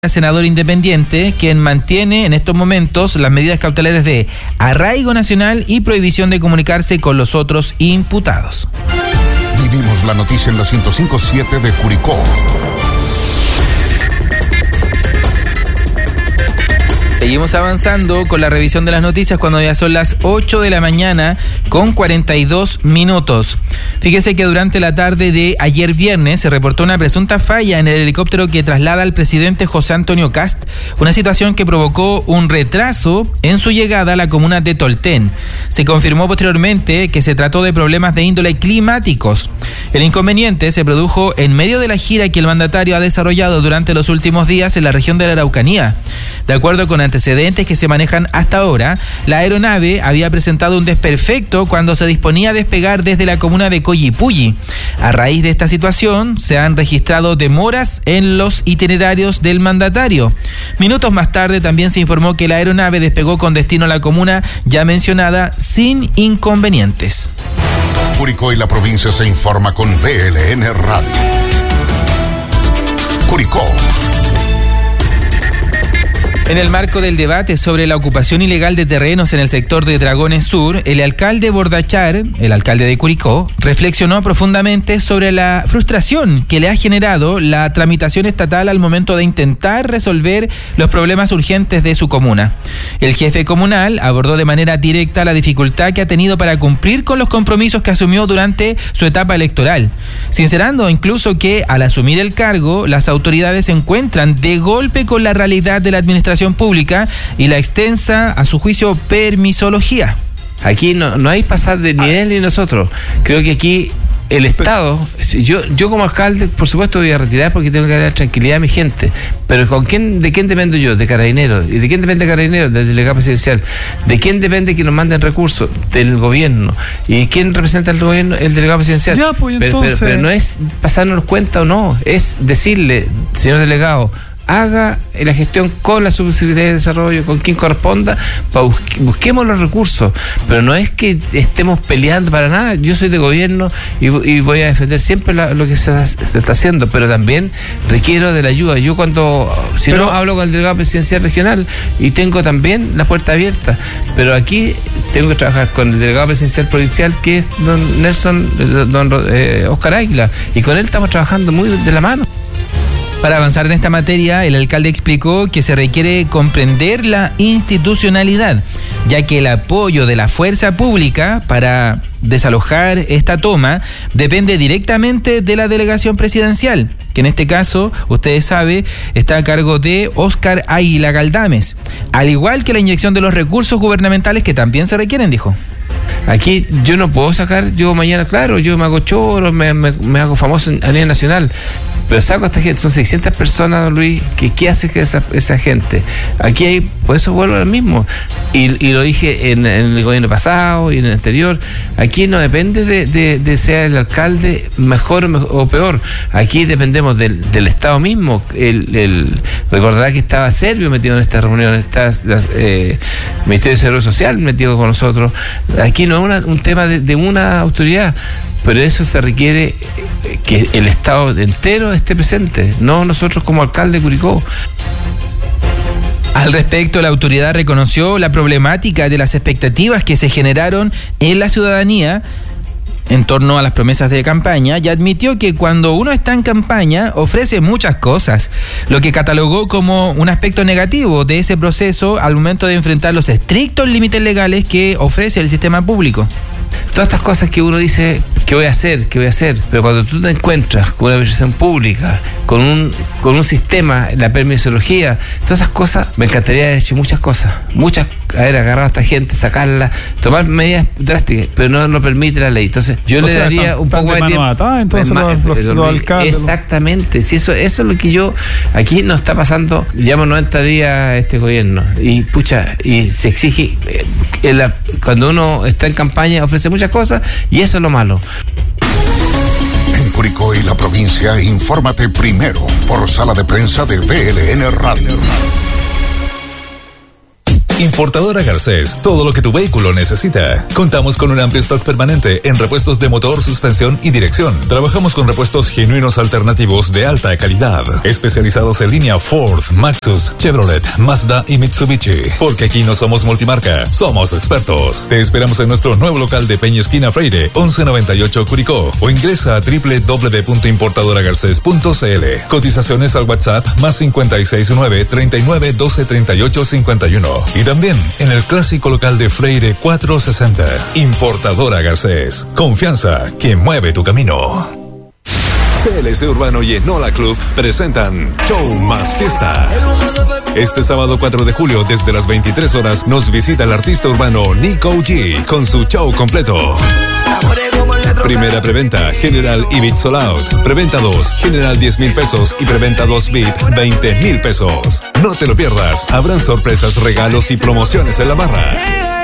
senador independiente, quien mantiene en estos momentos las medidas cautelares de arraigo nacional y prohibición de comunicarse con los otros imputados. Vivimos la noticia en la 105.7 de Curicó. Seguimos avanzando con la revisión de las noticias cuando ya son las 8 de la mañana con 42 minutos. Fíjese que durante la tarde de ayer viernes se reportó una presunta falla en el helicóptero que traslada al presidente José Antonio Kast, una situación que provocó un retraso en su llegada a la comuna de Tolten. Se confirmó posteriormente que se trató de problemas de índole climáticos. El inconveniente se produjo en medio de la gira que el mandatario ha desarrollado durante los últimos días en la región de la Araucanía. De acuerdo con antecedentes que se manejan hasta ahora, la aeronave había presentado un desperfecto cuando se disponía a despegar desde la comuna de Collipulli. A raíz de esta situación, se han registrado demoras en los itinerarios del mandatario. Minutos más tarde también se informó que la aeronave despegó con destino a la comuna ya mencionada sin inconvenientes. Curicó y la provincia se informa con VLN Radio. Curicó. En el marco del debate sobre la ocupación ilegal de terrenos en el sector de Dragones Sur, el alcalde Bordachar, el alcalde de Curicó, reflexionó profundamente sobre la frustración que le ha generado la tramitación estatal al momento de intentar resolver los problemas urgentes de su comuna. El jefe comunal abordó de manera directa la dificultad que ha tenido para cumplir con los compromisos que asumió durante su etapa electoral, sincerando incluso que al asumir el cargo, las autoridades se encuentran de golpe con la realidad de la administración pública y la extensa, a su juicio, permisología. Aquí no hay pasar de nivel ni nosotros. Creo que aquí el Estado, yo como alcalde, por supuesto voy a retirar porque tengo que dar tranquilidad a mi gente, pero ¿de quién dependo yo? De Carabineros. ¿Y de quién depende Carabineros? Del delegado presidencial. ¿De quién depende que nos manden recursos? Del gobierno. ¿Y quién representa al gobierno? El delegado presidencial. Ya, pues, pero no es pasarnos cuenta o no, es decirle, señor delegado, haga la gestión con la Subsecretaría de Desarrollo, con quien corresponda, busquemos los recursos, pero no es que estemos peleando para nada. Yo soy de gobierno y voy a defender siempre lo que se está haciendo, pero también requiero de la ayuda. Yo no hablo con el delegado presidencial regional y tengo también la puerta abierta, pero aquí tengo que trabajar con el delegado presidencial provincial, que es don Oscar Águila, y con él estamos trabajando muy de la mano. Para avanzar en esta materia, el alcalde explicó que se requiere comprender la institucionalidad, ya que el apoyo de la fuerza pública para desalojar esta toma depende directamente de la delegación presidencial, que en este caso, ustedes saben, está a cargo de Oscar Águila Galdames, al igual que la inyección de los recursos gubernamentales que también se requieren, dijo. Aquí yo no puedo sacar, yo mañana, claro, yo me hago choro, me hago famoso a nivel nacional, pero saco a esta gente, son 600 personas, don Luis, ¿qué hace que esa gente? Aquí hay, por eso vuelvo al mismo, y lo dije en el gobierno pasado y en el anterior, aquí no depende de ser el alcalde mejor o peor, aquí dependemos del Estado mismo. Recordará que estaba Servio metido en esta reunión, está el Ministerio de Desarrollo Social metido con nosotros. Aquí no es un tema de una autoridad, pero eso se requiere que el Estado entero esté presente, no nosotros como alcalde de Curicó. Al respecto, la autoridad reconoció la problemática de las expectativas que se generaron en la ciudadanía en torno a las promesas de campaña y admitió que cuando uno está en campaña ofrece muchas cosas, lo que catalogó como un aspecto negativo de ese proceso al momento de enfrentar los estrictos límites legales que ofrece el sistema público. Todas estas cosas que uno dice, ¿qué voy a hacer? Pero cuando tú te encuentras con una administración pública, con un sistema, la permisología, todas esas cosas, me encantaría haber hecho muchas cosas, haber agarrado a esta gente, sacarla, tomar medidas drásticas, pero no lo permite la ley. Entonces, yo le daría un poco de tiempo. Entonces los alcaldes. Exactamente, si eso es lo que aquí nos está pasando, llevamos 90 días este gobierno, y se exige, cuando uno está en campaña ofrece muchas cosas, y eso es lo malo. En Curicó y la provincia, infórmate primero por sala de prensa de VLN Radio. Importadora Garcés, todo lo que tu vehículo necesita. Contamos con un amplio stock permanente en repuestos de motor, suspensión y dirección. Trabajamos con repuestos genuinos alternativos de alta calidad, especializados en línea Ford, Maxus, Chevrolet, Mazda y Mitsubishi. Porque aquí no somos multimarca, somos expertos. Te esperamos en nuestro nuevo local de Peña Esquina Freire, 1198 Curicó, o ingresa a www.importadoragarces.cl. Cotizaciones al WhatsApp más 569 39 12 38 51. Y también en el clásico local de Freire 460. Importadora Garcés. Confianza que mueve tu camino. CLC Urbano y Enola Club presentan Show Más Fiesta. Este sábado 4 de julio, desde las 23 horas, nos visita el artista urbano Nico G con su show completo. Primera preventa, General y VIP Sold Out. Preventa 2, General 10,000 pesos y preventa 2 VIP 20,000 pesos. No te lo pierdas, habrán sorpresas, regalos y promociones en la barra.